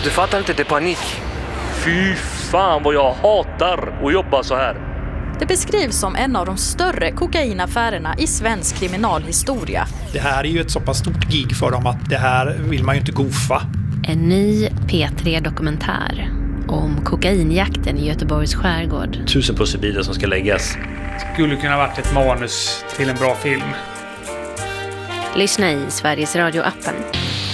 Du fattar inte, det är panik. Fy fan vad jag hatar att jobba så här. Det beskrivs som en av de större kokainaffärerna i svensk kriminalhistoria. Det här är ju ett så pass stort gig för dem att det här vill man ju inte gofa. En ny P3-dokumentär om kokainjakten i Göteborgs skärgård. 1000 pusselbitar som ska läggas. Skulle kunna varit ett manus till en bra film. Lyssna i Sveriges Radio-appen.